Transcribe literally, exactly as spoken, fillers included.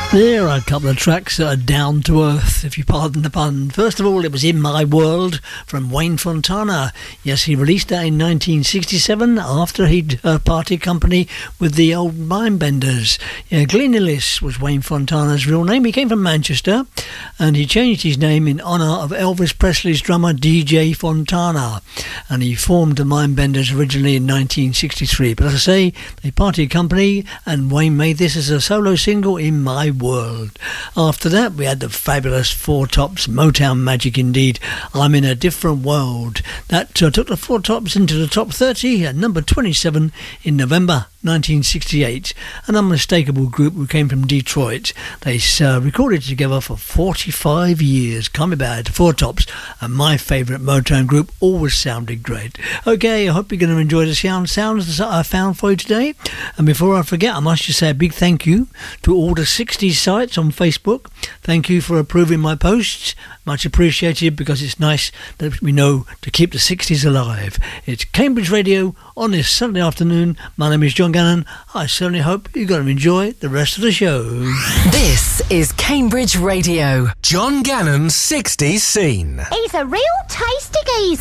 There are a couple of tracks that are down to earth, if you pardon the pun. First of all, it was In My World from Wayne Fontana. Yes, he released that in nineteen sixty-seven after he'd uh, parted company with the old Mindbenders. Yeah, Glenn Ellis was Wayne Fontana's real name. He came from Manchester and he changed his name in honour of Elvis Presley's drummer D J Fontana. And he formed the Mindbenders originally in nineteen sixty-three. But as I say, they parted company and Wayne made this as a solo single, In My World. After that, we had the fabulous Four Tops, Motown magic indeed, I'm in a Different World. That uh, took the Four Tops into the top thirty at number twenty-seven in November nineteen sixty-eight. An unmistakable group who came from Detroit. They uh, recorded together for forty-five years. Can't be bad. Four Tops, and my favourite Motown group, always sounded great. Okay, I hope you're going to enjoy the sound sounds that I found for you today. And before I forget, I must just say a big thank you to all the sixties sites on Facebook. Thank you for approving my posts. Much appreciated, because it's nice that we know to keep the sixties alive. It's Cambridge Radio on this Sunday afternoon. My name is John Gannon. I certainly hope you're going to enjoy the rest of the show. This is Cambridge Radio. John Gannon's sixties Scene. He's a real tasty geezer.